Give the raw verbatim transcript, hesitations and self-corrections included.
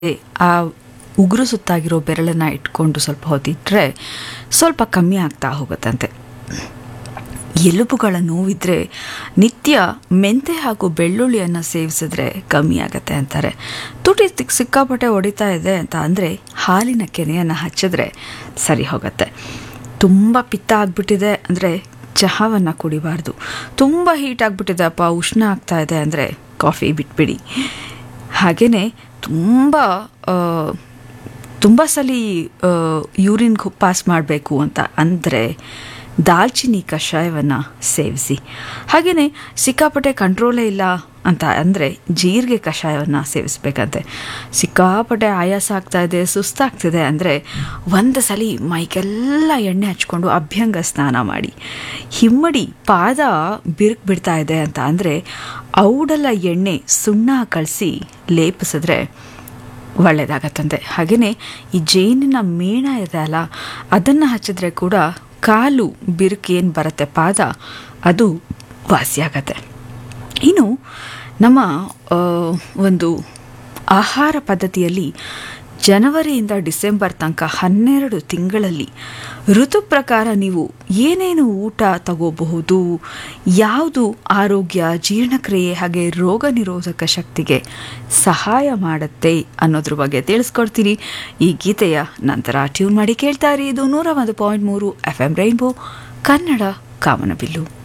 ಆ ಉಗುರು ಸುತ್ತಾಗಿರೋ ಬೆರಳನ್ನು ಇಟ್ಕೊಂಡು ಸ್ವಲ್ಪ ಹೊತ್ತಿಟ್ಟರೆ ಸ್ವಲ್ಪ ಕಮ್ಮಿ ಆಗ್ತಾ ಹೋಗುತ್ತಂತೆ. ಎಲುಬುಗಳ ನೋವಿದ್ರೆ ನಿತ್ಯ ಮೆಂತೆ ಹಾಗೂ ಬೆಳ್ಳುಳ್ಳಿಯನ್ನು ಸೇವಿಸಿದ್ರೆ ಕಮ್ಮಿ ಆಗುತ್ತೆ ಅಂತಾರೆ. ತುಟಿ ಸಿಕ್ ಸಿಕ್ಕಾಪಟ್ಟೆ ಹೊಡಿತಾ ಇದೆ ಅಂತ ಅಂದರೆ ಹಾಲಿನ ಕೆನೆಯನ್ನು ಹಚ್ಚಿದ್ರೆ ಸರಿ ಹೋಗುತ್ತೆ. ತುಂಬ ಪಿತ್ತ ಆಗಿಬಿಟ್ಟಿದೆ ಅಂದರೆ ಚಹಾವನ್ನು ಕುಡಿಬಾರ್ದು. ತುಂಬ ಹೀಟ್ ಆಗಿಬಿಟ್ಟಿದೆಪ್ಪ, ಉಷ್ಣ ಆಗ್ತಾ ಇದೆ ಅಂದರೆ ಕಾಫಿ ಬಿಟ್ಬಿಡಿ. ಹಾಗೆಯೇ ತುಂಬ ತುಂಬ ಸಲ ಯೂರಿನ್ ಪಾಸ್ ಮಾಡಬೇಕು ಅಂತ ಅಂದರೆ ದಾಲ್ಚಿನ್ನಿ ಕಷಾಯವನ್ನು ಸೇವಿಸಿ. ಹಾಗೆಯೇ ಸಿಕ್ಕಾಪಟ್ಟೆ ಕಂಟ್ರೋಲೇ ಇಲ್ಲ ಅಂತ ಅಂದರೆ ಜೀರಿಗೆ ಕಷಾಯವನ್ನು ಸೇವಿಸಬೇಕಂತೆ. ಸಿಕ್ಕಾಪಟ್ಟೆ ಆಯಾಸ ಆಗ್ತಾಯಿದೆ, ಸುಸ್ತಾಗ್ತಿದೆ ಅಂದರೆ ಒಂದು ಸಲ ಮೈಗೆಲ್ಲ ಎಣ್ಣೆ ಹಚ್ಕೊಂಡು ಅಭ್ಯಂಗ ಸ್ನಾನ ಮಾಡಿ. ಹಿಮ್ಮಡಿ ಪಾದ ಬಿರುಕು ಬಿಡ್ತಾ ಇದೆ ಅಂತ ಅಂದರೆ ಔಡಲ ಎಣ್ಣೆ ಸುಣ್ಣ ಕಳಿಸಿ ಲೇಪಿಸಿದ್ರೆ ಒಳ್ಳೆಯದಾಗತ್ತಂತೆ. ಹಾಗೆಯೇ ಈ ಜೇನಿನ ಮೇಣ ಇದೆ ಅಲ್ಲ, ಅದನ್ನು ಹಚ್ಚಿದ್ರೆ ಕೂಡ ಕಾಲು ಬಿರುಕು ಏನು ಬರುತ್ತೆ ಪಾದ, ಅದು ವಾಸಿಯಾಗತ್ತೆ. ಇನ್ನು ನಮ್ಮ ಒಂದು ಆಹಾರ ಪದ್ಧತಿಯಲ್ಲಿ ಜನವರಿಯಿಂದ ಡಿಸೆಂಬರ್ ತನಕ ಹನ್ನೆರಡು ತಿಂಗಳಲ್ಲಿ ಋತು ಪ್ರಕಾರ ನೀವು ಏನೇನು ಊಟ ತಗೋಬಹುದು, ಯಾವುದು ಆರೋಗ್ಯ, ಜೀರ್ಣಕ್ರಿಯೆ ಹಾಗೆ ರೋಗ ನಿರೋಧಕ ಶಕ್ತಿಗೆ ಸಹಾಯ ಮಾಡುತ್ತೆ ಅನ್ನೋದ್ರ ಬಗ್ಗೆ ತಿಳಿಸ್ಕೊಡ್ತೀನಿ ಈ ಗೀತೆಯ ನಂತರ. ಟ್ಯೂನ್ ಮಾಡಿ ಕೇಳ್ತಾ ಇರಿ. ಇದು ನೂರ ಒಂದು ಪಾಯಿಂಟ್ ಮೂರು ಎಫ್ ಎಂ ರೈನ್ಬೋ ಕನ್ನಡ ಕಾಮನಬಿಲ್ಲು.